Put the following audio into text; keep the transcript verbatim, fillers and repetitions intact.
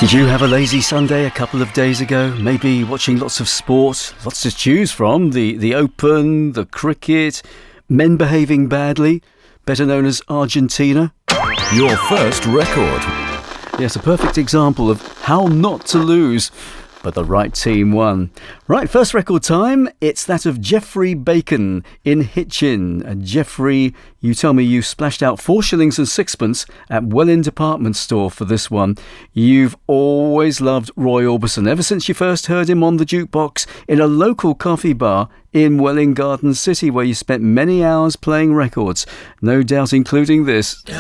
Did you have a lazy Sunday a couple of days ago? Maybe watching lots of sport, lots to choose from, the, the Open, the cricket, men behaving badly, better known as Argentina. Your first record. Yes, a perfect example of how not to lose, but the right team won. Right, first record time, it's that of Geoffrey Bacon in Hitchin. And Geoffrey, you tell me you splashed out four shillings and sixpence at Welwyn Department Store for this one. You've always loved Roy Orbison ever since you first heard him on the jukebox in a local coffee bar in Welwyn Garden City, where you spent many hours playing records, no doubt including this.